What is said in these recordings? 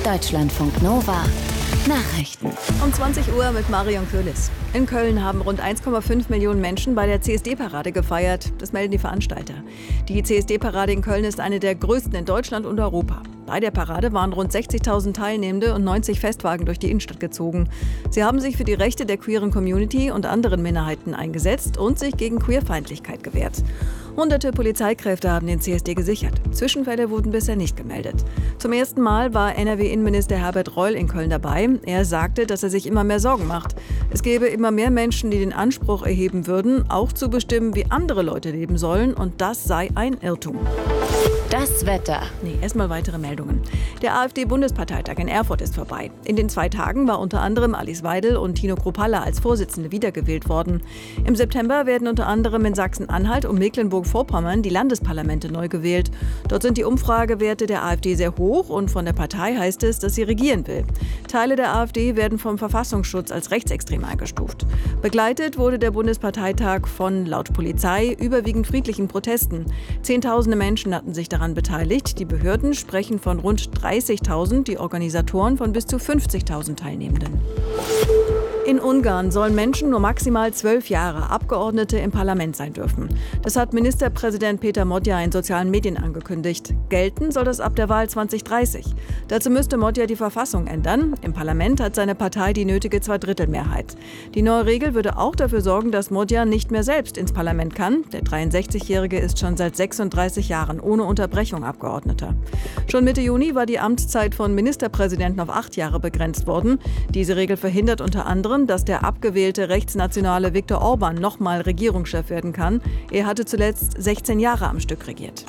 Deutschlandfunk Nova Nachrichten. Um 20 Uhr mit Marion Köhlis. In Köln haben rund 1,5 Millionen Menschen bei der CSD-Parade gefeiert. Das melden die Veranstalter. Die CSD-Parade in Köln ist eine der größten in Deutschland und Europa. Bei der Parade waren rund 60.000 Teilnehmende und 90 Festwagen durch die Innenstadt gezogen. Sie haben sich für die Rechte der queeren Community und anderen Minderheiten eingesetzt und sich gegen Queerfeindlichkeit gewehrt. Hunderte Polizeikräfte haben den CSD gesichert. Zwischenfälle wurden bisher nicht gemeldet. Zum ersten Mal war NRW-Innenminister Herbert Reul in Köln dabei. Er sagte, dass er sich immer mehr Sorgen macht. Es gäbe immer mehr Menschen, die den Anspruch erheben würden, auch zu bestimmen, wie andere Leute leben sollen. Und das sei ein Irrtum. Das Wetter. Erstmal weitere Meldungen. Der AfD-Bundesparteitag in Erfurt ist vorbei. In den 2 Tagen war unter anderem Alice Weidel und Tino Kruppalla als Vorsitzende wiedergewählt worden. Im September werden unter anderem in Sachsen-Anhalt und Mecklenburg-Vorpommern die Landesparlamente neu gewählt. Dort sind die Umfragewerte der AfD sehr hoch und von der Partei heißt es, dass sie regieren will. Teile der AfD werden vom Verfassungsschutz als rechtsextrem eingestuft. Begleitet wurde der Bundesparteitag von, laut Polizei, überwiegend friedlichen Protesten. Zehntausende Menschen hatten sich daran beteiligt. Die Behörden sprechen von rund 30.000, die Organisatoren von bis zu 50.000 Teilnehmenden. In Ungarn sollen Menschen nur maximal 12 Jahre Abgeordnete im Parlament sein dürfen. Das hat Ministerpräsident Péter Modja in sozialen Medien angekündigt. Gelten soll das ab der Wahl 2030. Dazu müsste Modja die Verfassung ändern. Im Parlament hat seine Partei die nötige Zweidrittelmehrheit. Die neue Regel würde auch dafür sorgen, dass Modja nicht mehr selbst ins Parlament kann. Der 63-Jährige ist schon seit 36 Jahren ohne Unterbrechung Abgeordneter. Schon Mitte Juni war die Amtszeit von Ministerpräsidenten auf 8 Jahre begrenzt worden. Diese Regel verhindert unter anderem, dass der abgewählte rechtsnationale Viktor Orban nochmal Regierungschef werden kann. Er hatte zuletzt 16 Jahre am Stück regiert.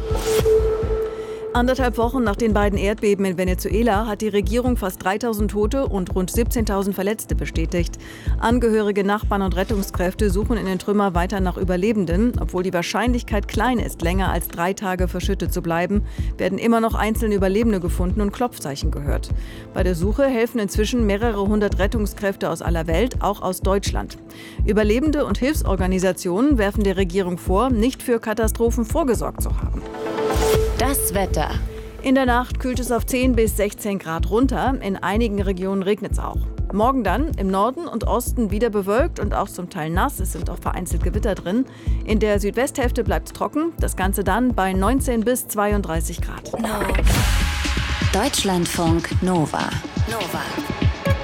1,5 Wochen nach den beiden Erdbeben in Venezuela hat die Regierung fast 3.000 Tote und rund 17.000 Verletzte bestätigt. Angehörige, Nachbarn und Rettungskräfte suchen in den Trümmern weiter nach Überlebenden. Obwohl die Wahrscheinlichkeit klein ist, länger als 3 Tage verschüttet zu bleiben, werden immer noch einzelne Überlebende gefunden und Klopfzeichen gehört. Bei der Suche helfen inzwischen mehrere hundert Rettungskräfte aus aller Welt, auch aus Deutschland. Überlebende und Hilfsorganisationen werfen der Regierung vor, nicht für Katastrophen vorgesorgt zu haben. Das Wetter. In der Nacht kühlt es auf 10 bis 16 Grad runter. In einigen Regionen regnet es auch. Morgen dann im Norden und Osten wieder bewölkt und auch zum Teil nass. Es sind auch vereinzelt Gewitter drin. In der Südwesthälfte bleibt es trocken. Das Ganze dann bei 19 bis 32 Grad. Deutschlandfunk Nova.